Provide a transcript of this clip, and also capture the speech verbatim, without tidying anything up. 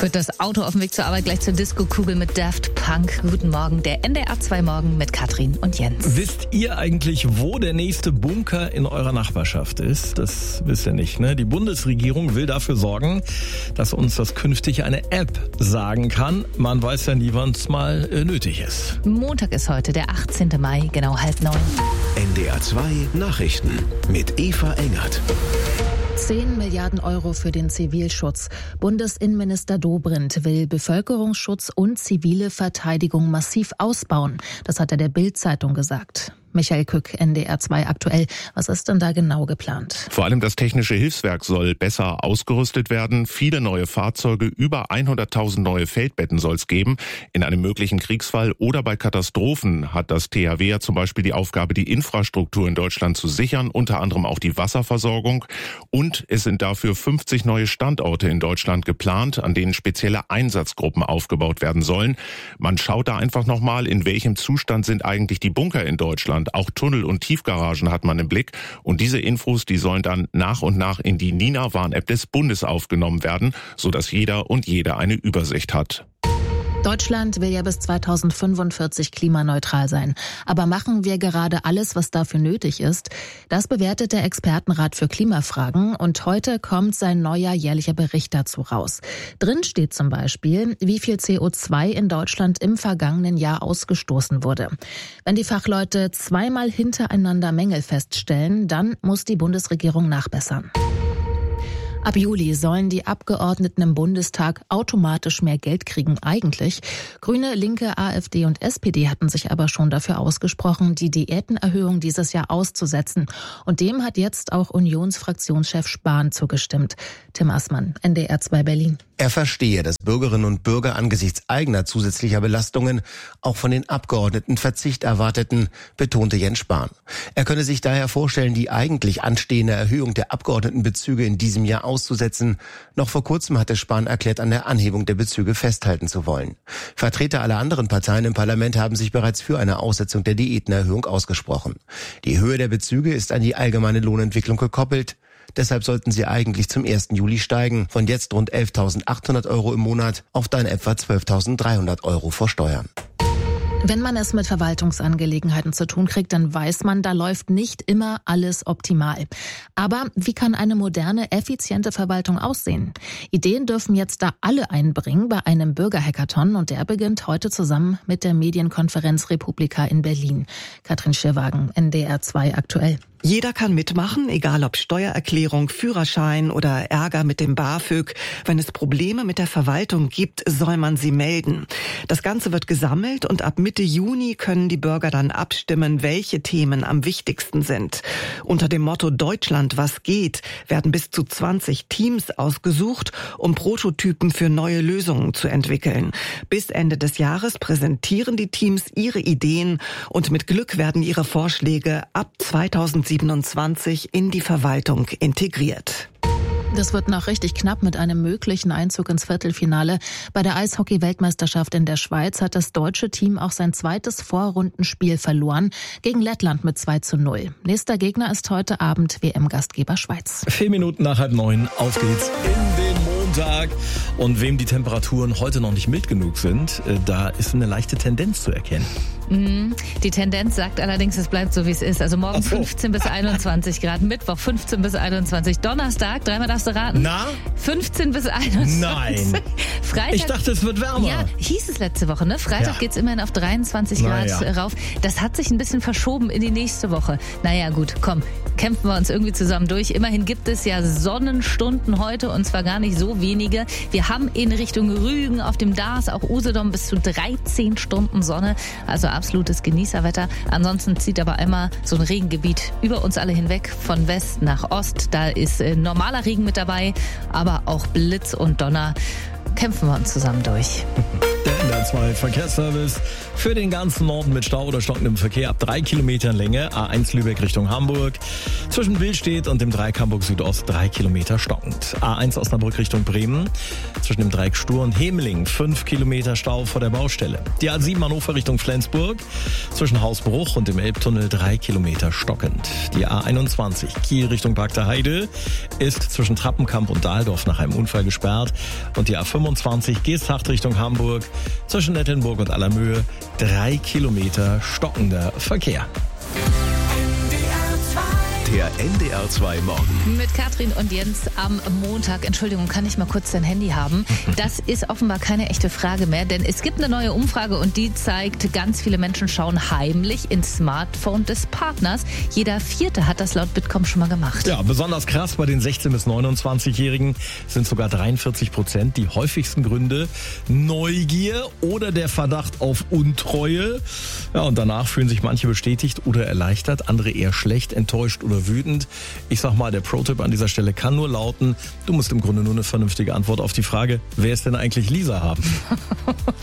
Wird das Auto auf dem Weg zur Arbeit gleich zur Disco-Kugel mit Daft Punk. Guten Morgen, der N D R zwei Morgen mit Katrin und Jens. Wisst ihr eigentlich, wo der nächste Bunker in eurer Nachbarschaft ist? Das wisst ihr nicht, ne? Die Bundesregierung will dafür sorgen, dass uns das künftig eine App sagen kann. Man weiß ja nie, wann es mal äh, nötig ist. Montag ist heute, der achtzehnten Mai, genau halb neun. N D R zwei Nachrichten mit Eva Engert. zehn Milliarden Euro für den Zivilschutz. Bundesinnenminister Dobrindt will Bevölkerungsschutz und zivile Verteidigung massiv ausbauen. Das hat er der Bild-Zeitung gesagt. Michael Kück, N D R zwei aktuell. Was ist denn da genau geplant? Vor allem das technische Hilfswerk soll besser ausgerüstet werden. Viele neue Fahrzeuge, über hunderttausend neue Feldbetten soll es geben. In einem möglichen Kriegsfall oder bei Katastrophen hat das T H W ja zum Beispiel die Aufgabe, die Infrastruktur in Deutschland zu sichern, unter anderem auch die Wasserversorgung. Und es sind dafür fünfzig neue Standorte in Deutschland geplant, an denen spezielle Einsatzgruppen aufgebaut werden sollen. Man schaut da einfach nochmal, in welchem Zustand sind eigentlich die Bunker in Deutschland. Auch Tunnel und Tiefgaragen hat man im Blick. Und diese Infos, die sollen dann nach und nach in die Nina-Warn-App des Bundes aufgenommen werden, sodass jeder und jede eine Übersicht hat. Deutschland will ja bis zweitausendfünfundvierzig klimaneutral sein. Aber machen wir gerade alles, was dafür nötig ist? Das bewertet der Expertenrat für Klimafragen und heute kommt sein neuer jährlicher Bericht dazu raus. Drin steht zum Beispiel, wie viel C O zwei in Deutschland im vergangenen Jahr ausgestoßen wurde. Wenn die Fachleute zweimal hintereinander Mängel feststellen, dann muss die Bundesregierung nachbessern. Ab Juli sollen die Abgeordneten im Bundestag automatisch mehr Geld kriegen, eigentlich. Grüne, Linke, AfD und S P D hatten sich aber schon dafür ausgesprochen, die Diätenerhöhung dieses Jahr auszusetzen. Und dem hat jetzt auch Unionsfraktionschef Spahn zugestimmt. Tim Assmann, N D R zwei Berlin. Er verstehe, dass Bürgerinnen und Bürger angesichts eigener zusätzlicher Belastungen auch von den Abgeordneten Verzicht erwarteten, betonte Jens Spahn. Er könne sich daher vorstellen, die eigentlich anstehende Erhöhung der Abgeordnetenbezüge in diesem Jahr auszusetzen. Noch vor kurzem hatte Spahn erklärt, an der Anhebung der Bezüge festhalten zu wollen. Vertreter aller anderen Parteien im Parlament haben sich bereits für eine Aussetzung der Diätenerhöhung ausgesprochen. Die Höhe der Bezüge ist an die allgemeine Lohnentwicklung gekoppelt. Deshalb sollten sie eigentlich zum ersten Juli steigen, von jetzt rund elftausendachthundert Euro im Monat auf dann etwa zwölftausenddreihundert Euro vor Steuern. Wenn man es mit Verwaltungsangelegenheiten zu tun kriegt, dann weiß man, da läuft nicht immer alles optimal. Aber wie kann eine moderne, effiziente Verwaltung aussehen? Ideen dürfen jetzt da alle einbringen bei einem Bürgerhackathon und der beginnt heute zusammen mit der Medienkonferenz Republika in Berlin. Katrin Schirwagen, N D R zwei aktuell. Jeder kann mitmachen, egal ob Steuererklärung, Führerschein oder Ärger mit dem BAföG. Wenn es Probleme mit der Verwaltung gibt, soll man sie melden. Das Ganze wird gesammelt und ab Mitte Juni können die Bürger dann abstimmen, welche Themen am wichtigsten sind. Unter dem Motto Deutschland, was geht, werden bis zu zwanzig Teams ausgesucht, um Prototypen für neue Lösungen zu entwickeln. Bis Ende des Jahres präsentieren die Teams ihre Ideen und mit Glück werden ihre Vorschläge ab zweitausendsiebenundzwanzig in die Verwaltung integriert. Das wird noch richtig knapp mit einem möglichen Einzug ins Viertelfinale. Bei der Eishockey-Weltmeisterschaft in der Schweiz hat das deutsche Team auch sein zweites Vorrundenspiel verloren gegen Lettland mit zwei zu null. Nächster Gegner ist heute Abend W M-Gastgeber Schweiz. Vier Minuten nach halb neun, auf geht's in den Montag. Und wem die Temperaturen heute noch nicht mild genug sind, da ist eine leichte Tendenz zu erkennen. Die Tendenz sagt allerdings, es bleibt so, wie es ist. Also morgen so. fünfzehn bis einundzwanzig Grad, Mittwoch fünfzehn bis einundzwanzig, Donnerstag, dreimal darfst du raten? Na? fünfzehn bis einundzwanzig. Nein. Freitag, ich dachte, es wird wärmer. Ja, hieß es letzte Woche, ne? Freitag ja. Geht's immerhin auf dreiundzwanzig Grad ja. rauf. Das hat sich ein bisschen verschoben in die nächste Woche. Naja, gut, komm, kämpfen wir uns irgendwie zusammen durch. Immerhin gibt es ja Sonnenstunden heute und zwar gar nicht so wenige. Wir haben in Richtung Rügen auf dem Dars, auch Usedom, bis zu dreizehn Stunden Sonne. Also absolutes Genießerwetter. Ansonsten zieht aber einmal so ein Regengebiet über uns alle hinweg, von West nach Ost. Da ist äh, normaler Regen mit dabei, aber auch Blitz und Donner. Kämpfen wir uns zusammen durch. Der R zwei Verkehrsservice für den ganzen Norden mit Stau oder stockendem Verkehr ab drei Kilometern Länge. A eins Lübeck Richtung Hamburg. Zwischen Billstedt und dem Dreieck Hamburg Südost drei Kilometer stockend. A eins Osnabrück Richtung Bremen. Zwischen dem Dreieck Stur und Hemeling fünf Kilometer Stau vor der Baustelle. Die A sieben Hannover Richtung Flensburg. Zwischen Hausbruch und dem Elbtunnel drei Kilometer stockend. Die A einundzwanzig Kiel Richtung Park der Heide ist zwischen Trappenkamp und Dahldorf nach einem Unfall gesperrt. Und die A fünfundzwanzig Geesthacht Richtung Hamburg zwischen Nettelnburg und Allermöhe drei Kilometer stockender Verkehr. Der N D R zwei Morgen. Mit Katrin und Jens am Montag. Entschuldigung, kann ich mal kurz dein Handy haben? Das ist offenbar keine echte Frage mehr, denn es gibt eine neue Umfrage und die zeigt, ganz viele Menschen schauen heimlich ins Smartphone des Partners. Jeder Vierte hat das laut Bitkom schon mal gemacht. Ja, besonders krass bei den sechzehn- bis neunundzwanzigjährigen sind sogar dreiundvierzig Prozent. Die häufigsten Gründe Neugier oder der Verdacht auf Untreue. Ja, und danach fühlen sich manche bestätigt oder erleichtert, andere eher schlecht, enttäuscht oder wütend. Ich sag mal, der Pro-Tipp an dieser Stelle kann nur lauten, du musst im Grunde nur eine vernünftige Antwort auf die Frage, wer ist denn eigentlich Lisa haben?